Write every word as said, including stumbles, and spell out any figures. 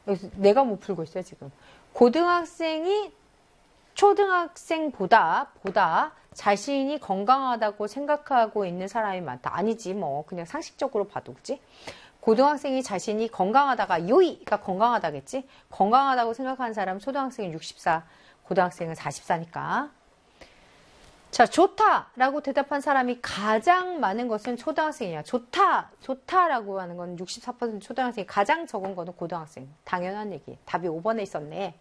여기서 내가 못 풀고 있어요, 지금. 고등학생이 초등학생보다, 보다 자신이 건강하다고 생각하고 있는 사람이 많다. 아니지, 뭐. 그냥 상식적으로 봐도, 그치? 고등학생이 자신이 건강하다가, 요이가 건강하다겠지? 건강하다고 생각하는 사람은 초등학생은 육십사, 고등학생은 사십사니까. 자, 좋다라고 대답한 사람이 가장 많은 것은 초등학생이야. 좋다, 좋다라고 하는 건 육십사 퍼센트 초등학생이 가장 적은 거는 고등학생. 당연한 얘기. 답이 오 번에 있었네.